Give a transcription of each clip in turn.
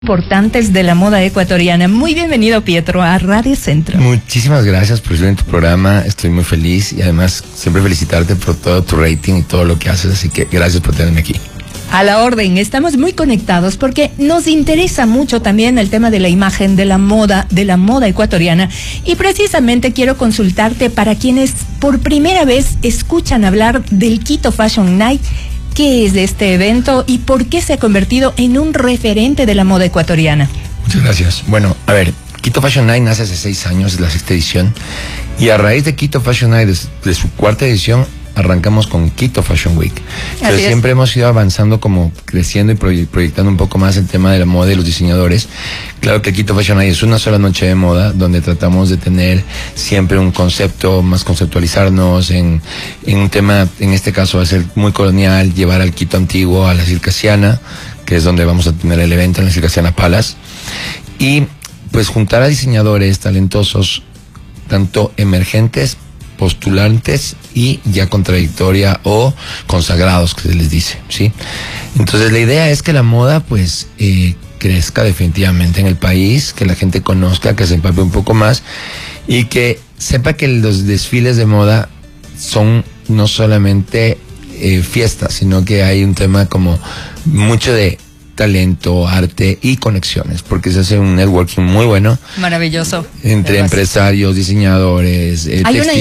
Importantes de la moda ecuatoriana. Muy bienvenido, Pietro, a Radio Centro. Muchísimas gracias por estar en tu programa. Estoy muy feliz y además siempre felicitarte por todo tu rating y todo lo que haces, así que gracias por tenerme aquí. A la orden, estamos muy conectados porque nos interesa mucho también el tema de la imagen, de la moda ecuatoriana, y precisamente quiero consultarte para quienes por primera vez escuchan hablar del Quito Fashion Night. ¿Qué es de este evento y por qué se ha convertido en un referente de la moda ecuatoriana? Muchas gracias. Bueno, a ver, Quito Fashion Night nace hace 6 años, es la 6ª edición, y a raíz de Quito Fashion Night, de su 4ª edición, arrancamos con Quito Fashion Week. Entonces siempre hemos ido avanzando, como creciendo y proyectando un poco más el tema de la moda y los diseñadores. Claro que Quito Fashion Night es una sola noche de moda donde tratamos de tener siempre un concepto, más conceptualizarnos en un tema, en este caso va a ser muy colonial, llevar al Quito antiguo a la Circasiana, que es donde vamos a tener el evento en la Circasiana Palace, y pues juntar a diseñadores talentosos, tanto emergentes, postulantes y ya con trayectoria o consagrados, que se les dice, ¿sí? Entonces la idea es que la moda pues crezca definitivamente en el país, que la gente conozca, que se empape un poco más y que sepa que los desfiles de moda son no solamente fiestas, sino que hay un tema como mucho de talento, arte y conexiones, porque se hace un networking muy bueno. Maravilloso. Entre empresarios, diseñadores, hay una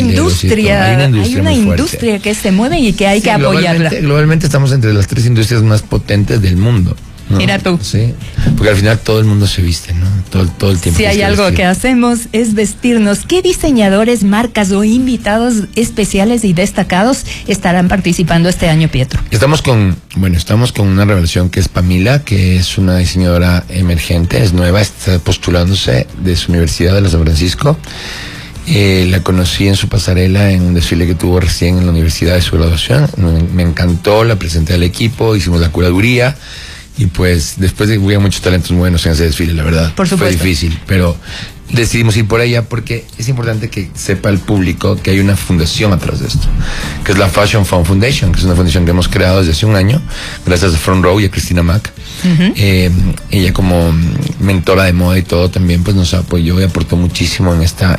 industria que se mueve y que hay que apoyarla. Globalmente estamos entre las 3 industrias más potentes del mundo, ¿no? Mira tú. Sí, porque al final todo el mundo se viste, ¿no? Todo el tiempo. Si hay algo que hacemos es vestirnos. ¿Qué diseñadores, marcas o invitados especiales y destacados estarán participando este año, Pietro? Estamos con una revelación que es Pamila, que es una diseñadora emergente, es nueva, está postulándose de su Universidad de San Francisco. La conocí en su pasarela en un desfile que tuvo recién en la universidad de su graduación. Me encantó, la presenté al equipo, hicimos la curaduría. Y pues después hubo muchos talentos buenos en ese desfile, la verdad. Por supuesto. Fue difícil, pero decidimos ir por ella porque es importante que sepa el público que hay una fundación atrás de esto, que es la Fashion Fund Foundation, que es una fundación que hemos creado desde hace un año, gracias a Front Row y a Cristina Mack. Ella como mentora de moda y todo también pues nos apoyó y aportó muchísimo en esta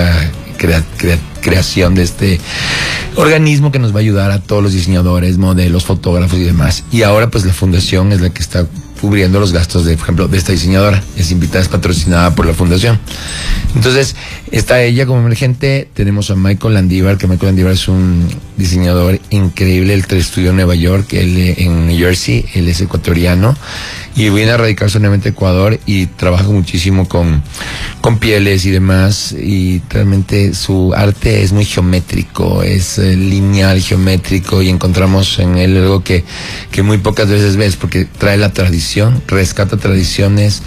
creación de este organismo que nos va a ayudar a todos los diseñadores, modelos, fotógrafos y demás. Y ahora pues la fundación es la que está cubriendo los gastos de, por ejemplo, de esta diseñadora. Es invitada, es patrocinada por la fundación. Entonces, está ella como emergente. Tenemos a Michael Landívar, que Michael Landívar es un diseñador increíble. Él estudió en Nueva York, él en New Jersey, él es ecuatoriano y viene a radicar solamente a Ecuador y trabaja muchísimo con pieles y demás, y realmente su arte es muy geométrico, es lineal, geométrico, y encontramos en él algo que muy pocas veces ves, porque trae la tradición, rescata tradiciones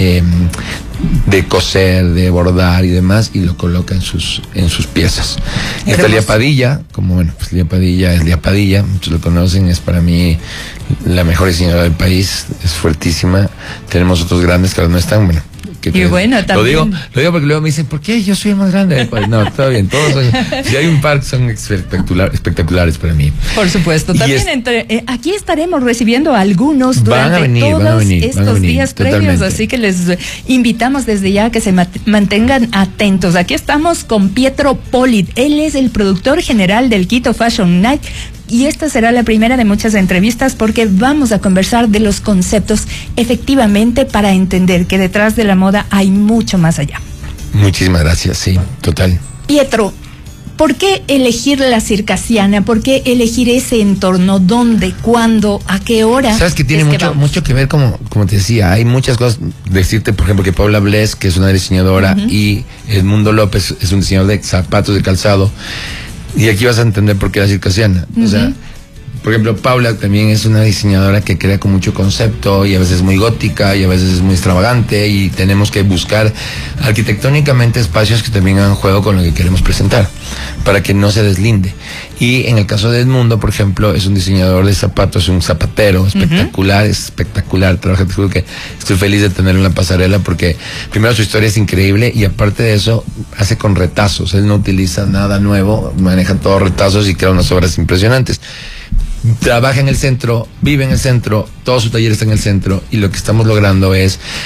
de coser, de bordar y demás, y lo coloca en sus piezas. Está Lía Padilla, pues Lía Padilla es Lía Padilla, muchos lo conocen, es para mí la mejor diseñadora del país, es fuertísima. Tenemos otros grandes que ahora no están, y bueno, también lo digo porque luego me dicen, ¿por qué yo soy el más grande? Pues no, todo bien, todos son, si hay un par son espectaculares para mí. Por supuesto, también aquí estaremos recibiendo a algunos durante todos estos días previos, así que les invitamos desde ya que se mantengan atentos. Aquí estamos con Pietro Polit, él es el productor general del Quito Fashion Night. Y esta será la primera de muchas entrevistas porque vamos a conversar de los conceptos efectivamente para entender que detrás de la moda hay mucho más allá. Muchísimas gracias, sí, total. Pietro, ¿por qué elegir la Circasiana? ¿Por qué elegir ese entorno? ¿Dónde? ¿Cuándo? ¿A qué hora? Sabes que tiene mucho que ver, como te decía, hay muchas cosas. Decirte, por ejemplo, que Paula Bless, que es una diseñadora, y Edmundo López es un diseñador de zapatos de calzado. Y aquí vas a entender por qué la Circasiana. O sea, por ejemplo, Paula también es una diseñadora que crea con mucho concepto y a veces es muy gótica y a veces es muy extravagante, y tenemos que buscar arquitectónicamente espacios que también hagan juego con lo que queremos presentar para que no se deslinde. Y en el caso de Edmundo, por ejemplo, es un diseñador de zapatos, un zapatero espectacular, es espectacular, trabaja, te juro que estoy feliz de tenerlo en la pasarela porque primero su historia es increíble y aparte de eso hace con retazos, él no utiliza nada nuevo, maneja todos retazos y crea unas obras impresionantes. trabaja en el centro, vive en el centro, todo su taller está en el centro, y lo que estamos logrando es